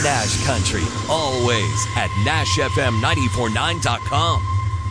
Nash Country, always at NashFM949.com.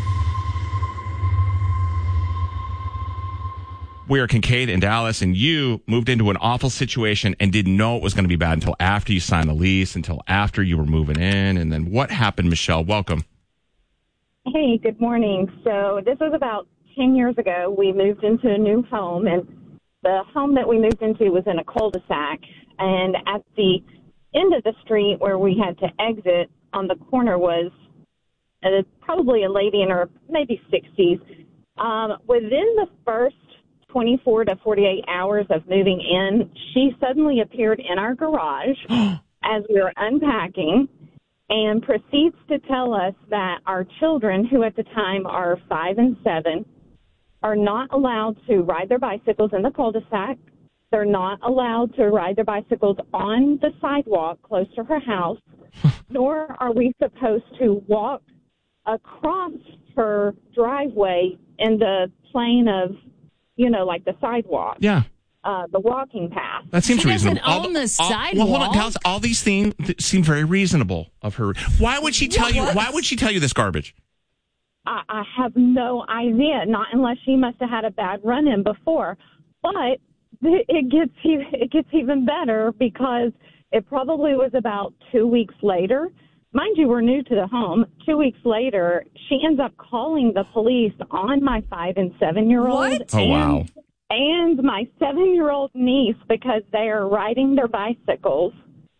We are Kincaid and Dallas, and you moved into an awful situation and didn't know it was going to be bad until after you signed the lease, until after you were moving in. And then what happened, Michelle? Welcome. Hey, good morning. So this was about 10 years ago. We moved into a new home, and the home that we moved into was in a cul-de-sac. And at the end of the street where we had to exit on the corner was probably a lady in her maybe 60s. Within the first 24 to 48 hours of moving in, she suddenly appeared in our garage as we were unpacking and proceeds to tell us that our children, who at the time are 5 and 7, are not allowed to ride their bicycles in the cul-de-sac. They're not allowed to ride their bicycles on the sidewalk close to her house, nor are we supposed to walk across her driveway in the plane of, like the sidewalk. Yeah. The walking path. That seems reasonable. On the sidewalk. Well, hold on, Dallas. All these things seem very reasonable of her. Why would she tell you? Why would she tell you this garbage? I have no idea. Not unless she must have had a bad run-in before. But it gets even better because it probably was about 2 weeks later. Mind you, we're new to the home. 2 weeks later, she ends up calling the police on my 5 and 7-year-old. What? Oh, wow. And my 7-year-old niece, because they are riding their bicycles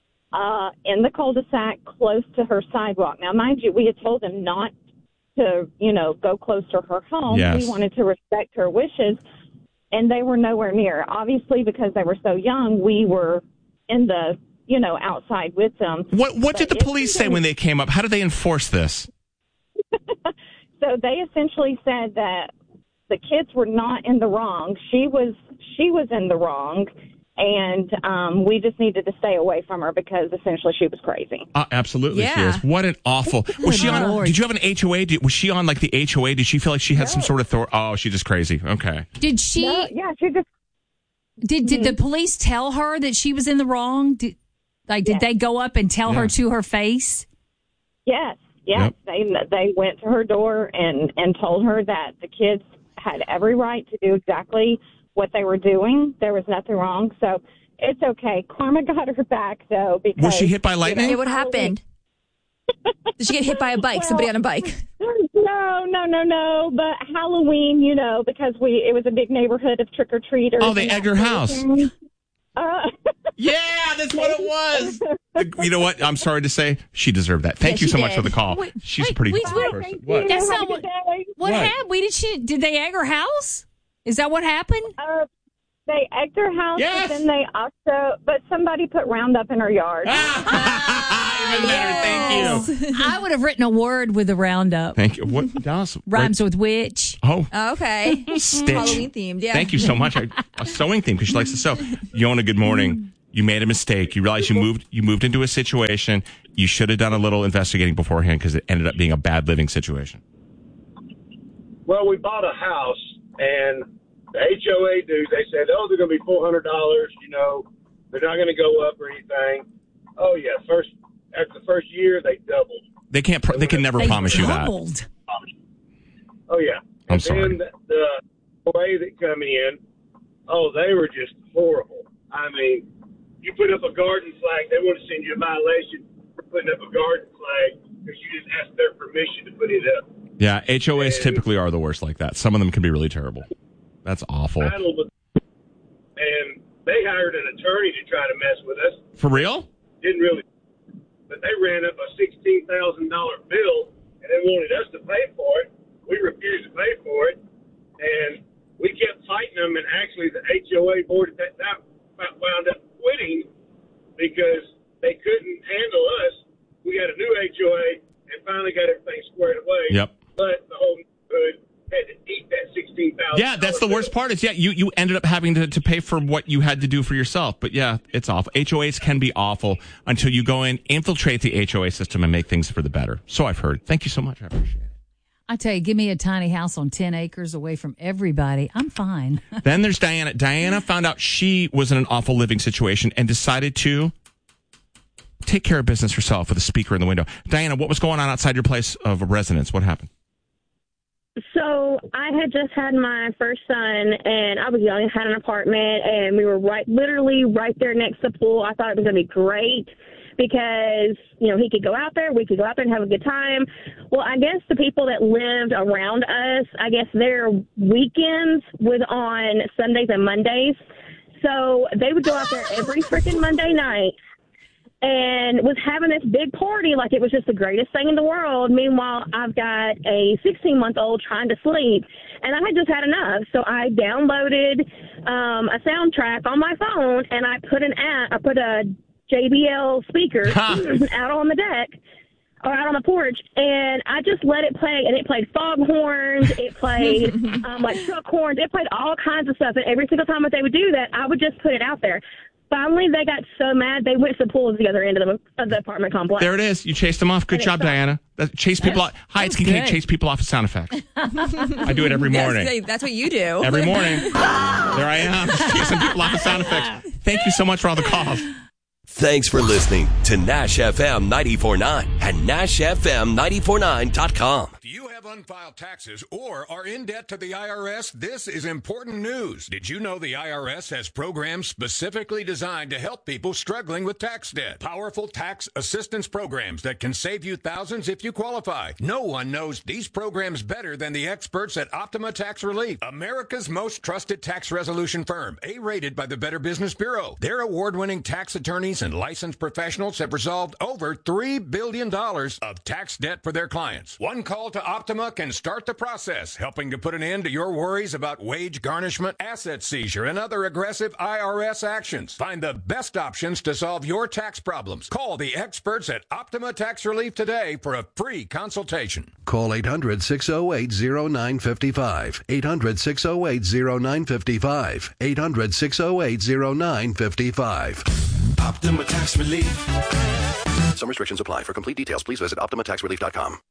in the cul-de-sac close to her sidewalk. Now, mind you, we had told them not to, go close to her home. Yes. We wanted to respect her wishes, and they were nowhere near. Obviously, because they were so young, we were in the, outside with them. What did the police say when they came up? How did they enforce this? So they essentially said that the kids were not in the wrong. She was in the wrong, and we just needed to stay away from her because essentially she was crazy. Absolutely, Yeah. she is. What an awful. Was she on? Lord. Did you have an HOA? Was she on like the HOA? Did she feel like she had some sort of Oh, she's just crazy. Okay. Did she? No, yeah, she just. Did the police tell her that she was in the wrong? Did they go up and tell her to her face? Yes. They went to her door and told her that the kids had every right to do exactly what they were doing. There was nothing wrong, so it's okay. Karma got her back, though, because... Was she hit by lightning? Hey, what happened? Did she get hit by a bike? Somebody on a bike? No. But Halloween, because it was a big neighborhood of trick-or-treaters. Oh, they egged her house. Yeah, that's what it was. You know what? I'm sorry to say, she deserved that. Thank you so much for the call. She's a pretty good person. What? That's not what happened. Did they egg her house? Is that what happened? They egged her house, Yes. but then but somebody put Roundup in her yard. Even better. Thank you. I would have written a word with the Roundup. Thank you. What, Dallas? Rhymes with witch. Oh, Okay. Stitch. Halloween themed, yeah. Thank you so much. A sewing theme because she likes to sew. Yona, good morning. You made a mistake. You realized you moved into a situation. You should have done a little investigating beforehand because it ended up being a bad living situation. Well, we bought a house, and the HOA dudes, they said, they're going to be $400, they're not going to go up or anything. Oh, yeah, after the first year, they doubled. They can't. They can never promise you that. Doubled. Oh, yeah. I'm sorry. And then the way that come in, they were just horrible. I mean, you put up a garden flag, they want to send you a violation for putting up a garden flag because you just asked their permission to put it up. Yeah, HOAs typically are the worst like that. Some of them can be really terrible. That's awful. And they hired an attorney to try to mess with us. For real? Didn't really. But they ran up a $16,000 bill, and they wanted us to pay for it. We refused to pay for it, and we kept fighting them, and actually the HOA board at that time wound up quitting because they couldn't handle us. We got a new HOA and finally got everything squared away. Yep. But the whole neighborhood had to eat that $16,000. Yeah, that's the worst part. Is you ended up having to pay for what you had to do for yourself. But yeah, it's awful. HOAs can be awful until you go in, infiltrate the HOA system, and make things for the better. So I've heard. Thank you so much. I appreciate it. I tell you, give me a tiny house on 10 acres away from everybody. I'm fine. Then there's Diana. Diana found out she was in an awful living situation and decided to take care of business herself with a speaker in the window. Diana, what was going on outside your place of residence? What happened? So I had just had my first son, and I was young and had an apartment, and we were literally right there next to the pool. I thought it was going to be great because, he could go out there, we could go out there and have a good time. Well, I guess the people that lived around us, I guess their weekends was on Sundays and Mondays. So they would go out there every freaking Monday night and was having this big party like it was just the greatest thing in the world. Meanwhile, I've got a 16-month-old trying to sleep, and I had just had enough. So I downloaded a soundtrack on my phone, and I put a JBL speaker out on the deck or out on the porch, and I just let it play, and it played foghorns, it played truck horns, it played all kinds of stuff, and every single time that they would do that, I would just put it out there. Finally, they got so mad, they went to the pool at the other end of the apartment complex. There it is. You chased them off. Good job, Diana. Chase people off. Hi, it's Kincaid. Chase people off with sound effects. I do it every morning. Yes, that's what you do. Every morning. There I am, just chasing people off with sound effects. Thank you so much for all the calls. Thanks for listening to Nash FM 94.9 and NashFM949.com. Do you have unfiled taxes or are in debt to the IRS? This is important news. Did you know the IRS has programs specifically designed to help people struggling with tax debt? Powerful tax assistance programs that can save you thousands if you qualify. No one knows these programs better than the experts at Optima Tax Relief, America's most trusted tax resolution firm, A-rated by the Better Business Bureau. Their award-winning tax attorneys and licensed professionals have resolved over $3 billion of tax debt for their clients. One call to Optima can start the process, helping to put an end to your worries about wage garnishment, asset seizure, and other aggressive IRS actions. Find the best options to solve your tax problems. Call the experts at Optima Tax Relief today for a free consultation. Call 800-608-0955. 800-608-0955. 800-608-0955. Optima Tax Relief. Some restrictions apply. For complete details, please visit OptimaTaxRelief.com.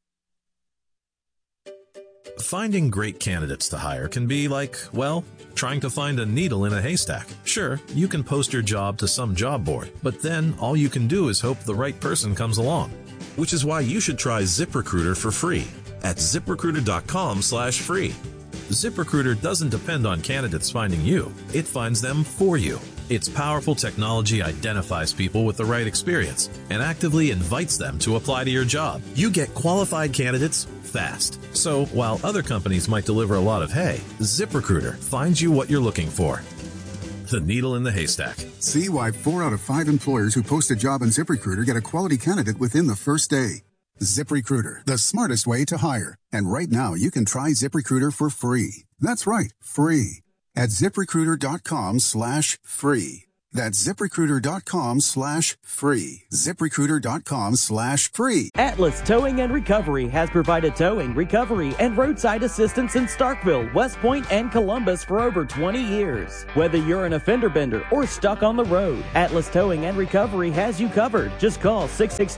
Finding great candidates to hire can be like, well, trying to find a needle in a haystack. Sure, you can post your job to some job board, but then all you can do is hope the right person comes along. Which is why you should try ZipRecruiter for free at ZipRecruiter.com/free. ZipRecruiter doesn't depend on candidates finding you. It finds them for you. Its powerful technology identifies people with the right experience and actively invites them to apply to your job. You get qualified candidates fast. So while other companies might deliver a lot of hay, ZipRecruiter finds you what you're looking for. The needle in the haystack. See why 4 out of 5 employers who post a job on ZipRecruiter get a quality candidate within the first day. ZipRecruiter, the smartest way to hire. And right now, you can try ZipRecruiter for free. That's right, free. At ZipRecruiter.com/free. That's ZipRecruiter.com/free. ZipRecruiter.com/free. Atlas Towing and Recovery has provided towing, recovery, and roadside assistance in Starkville, West Point, and Columbus for over 20 years. Whether you're an offender bender or stuck on the road, Atlas Towing and Recovery has you covered. Just call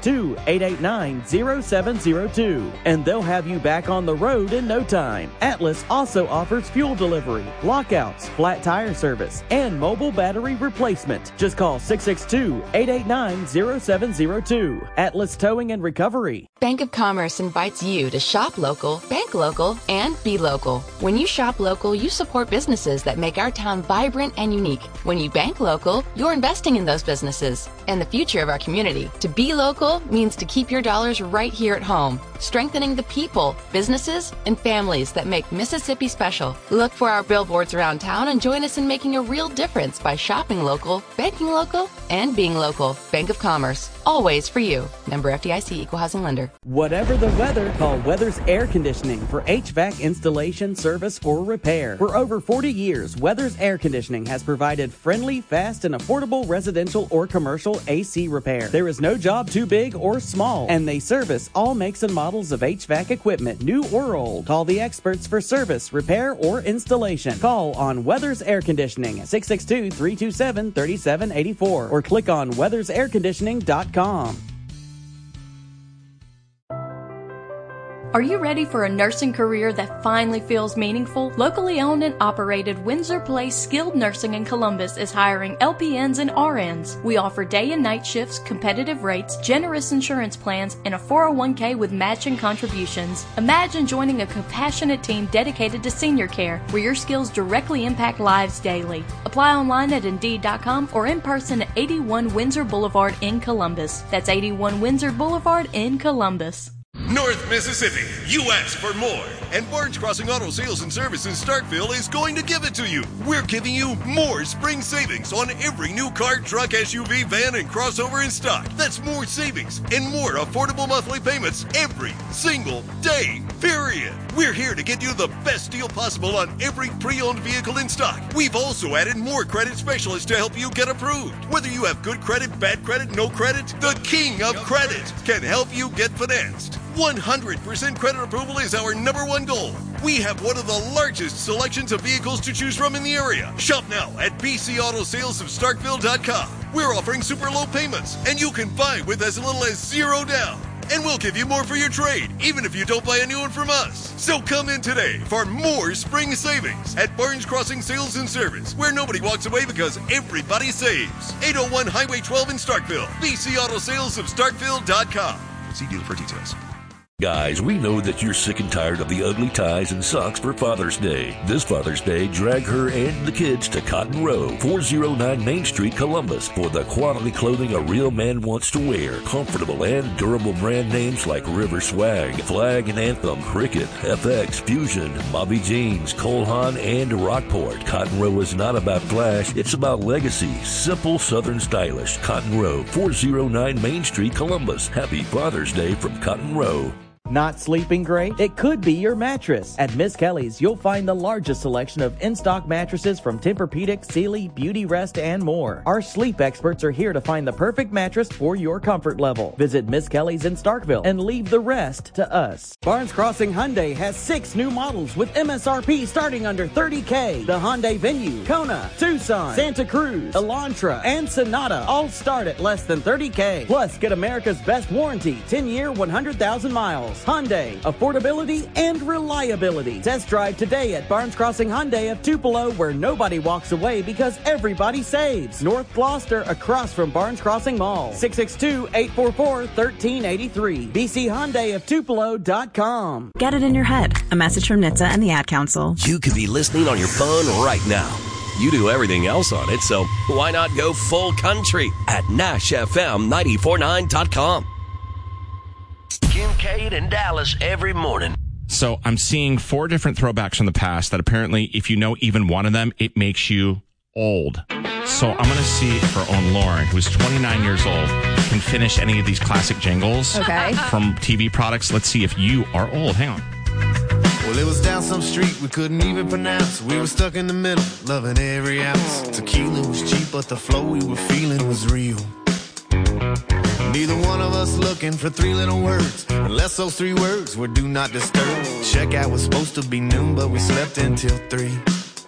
662-889-0702, and they'll have you back on the road in no time. Atlas also offers fuel delivery, lockouts, flat tire service, and mobile battery replacement. Just call 662-889-0702. Atlas Towing and Recovery. Bank of Commerce invites you to shop local, bank local, and be local. When you shop local, you support businesses that make our town vibrant and unique. When you bank local, you're investing in those businesses and the future of our community. To be local means to keep your dollars right here at home, strengthening the people, businesses, and families that make Mississippi special. Look for our billboards around town and join us in making a real difference by shopping local, banking local, and being local. Bank of Commerce, always for you. Member FDIC, Equal Housing Lender. Whatever the weather, call Weathers Air Conditioning for HVAC installation, service, or repair. For over 40 years, Weathers Air Conditioning has provided friendly, fast, and affordable residential or commercial AC repair. There is no job too big or small, and they service all makes and models of HVAC equipment, new or old. Call the experts for service, repair, or installation. Call on Weathers Air Conditioning at 662-327-3784 or click on weathersairconditioning.com. Are you ready for a nursing career that finally feels meaningful? Locally owned and operated Windsor Place Skilled Nursing in Columbus is hiring LPNs and RNs. We offer day and night shifts, competitive rates, generous insurance plans, and a 401k with matching contributions. Imagine joining a compassionate team dedicated to senior care, where your skills directly impact lives daily. Apply online at Indeed.com or in person at 81 Windsor Boulevard in Columbus. That's 81 Windsor Boulevard in Columbus. North Mississippi, you asked for more. And Barnes Crossing Auto Sales and Service in Starkville is going to give it to you. We're giving you more spring savings on every new car, truck, SUV, van, and crossover in stock. That's more savings and more affordable monthly payments every single day, period. We're here to get you the best deal possible on every pre-owned vehicle in stock. We've also added more credit specialists to help you get approved. Whether you have good credit, bad credit, no credit, the King of Credit can help you get financed. 100% credit approval is our number one goal. We have one of the largest selections of vehicles to choose from in the area. Shop now at bcautosalesofstarkville.com. We're offering super low payments, and you can buy with as little as $0 down. And we'll give you more for your trade, even if you don't buy a new one from us. So come in today for more spring savings at Barnes Crossing Sales and Service, where nobody walks away because everybody saves. 801 Highway 12 in Starkville. bcautosalesofstarkville.com. See dealer for details. Guys, we know that you're sick and tired of the ugly ties and socks for Father's Day. This Father's Day, drag her and the kids to Cotton Row, 409 Main Street, Columbus, for the quality clothing a real man wants to wear. Comfortable and durable brand names like River Swag, Flag and Anthem, Cricket, FX, Fusion, Bobby Jeans, Cole Haan, and Rockport. Cotton Row is not about flash, it's about legacy. Simple, Southern stylish. Cotton Row, 409 Main Street, Columbus. Happy Father's Day from Cotton Row. Not sleeping great? It could be your mattress. At Miss Kelly's, you'll find the largest selection of in-stock mattresses from Tempur-Pedic, Sealy, Beauty Rest, and more. Our sleep experts are here to find the perfect mattress for your comfort level. Visit Miss Kelly's in Starkville and leave the rest to us. Barnes Crossing Hyundai has 6 new models with MSRP starting under $30K. The Hyundai Venue, Kona, Tucson, Santa Cruz, Elantra, and Sonata all start at less than $30K. Plus, get America's best warranty, 10-year, 100,000 miles. Hyundai, affordability and reliability. Test drive today at Barnes Crossing Hyundai of Tupelo, where nobody walks away because everybody saves. North Gloucester, across from Barnes Crossing Mall. 662-844-1383. bchyundaiofTupelo.com. Get it in your head. A message from NHTSA and the Ad Council. You could be listening on your phone right now. You do everything else on it, so why not go full country at NashFM949.com. Kincaid in Dallas every morning. So I'm seeing 4 different throwbacks from the past that apparently, if you know even one of them, it makes you old. So I'm going to see if our own Lauren, who's 29 years old, can finish any of these classic jingles from TV products. Let's see if you are old. Hang on. Well, it was down some street we couldn't even pronounce. We were stuck in the middle, loving every ounce. Tequila was cheap, but the flow we were feeling was real. Neither one of us looking for 3 little words, unless those 3 words were do not disturb. Checkout was supposed to be noon, but we slept until 3.